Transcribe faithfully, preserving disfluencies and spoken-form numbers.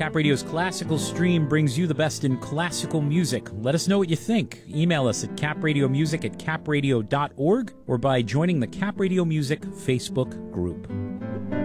Cap Radio's classical stream brings you the best in classical music. Let us know what you think. Email us at capradiomusic at capradio dot org or by joining the Cap Radio Music Facebook group.